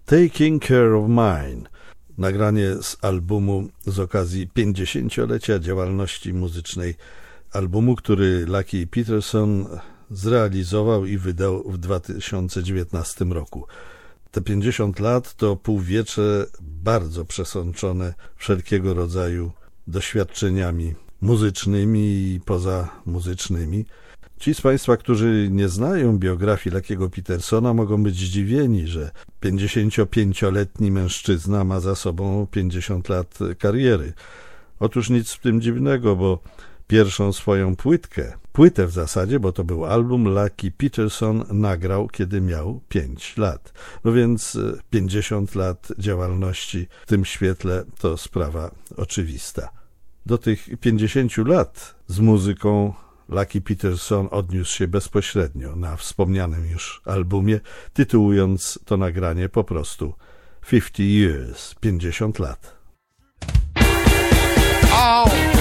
Taking Care of Mine. Nagranie z albumu z okazji 50-lecia działalności muzycznej. Albumu, który Lucky Peterson zrealizował i wydał w 2019 roku. Te 50 lat to półwiecze bardzo przesączone wszelkiego rodzaju doświadczeniami muzycznymi i pozamuzycznymi. Ci z Państwa, którzy nie znają biografii Lucky'ego Petersona, mogą być zdziwieni, że 55-letni mężczyzna ma za sobą 50 lat kariery. Otóż nic w tym dziwnego, bo pierwszą swoją płytę w zasadzie, bo to był album, Lucky Peterson nagrał, kiedy miał 5 lat. No więc 50 lat działalności w tym świetle to sprawa oczywista. Do tych 50 lat z muzyką Lucky Peterson odniósł się bezpośrednio na wspomnianym już albumie, tytułując to nagranie po prostu 50 Years, 50 lat. Oh.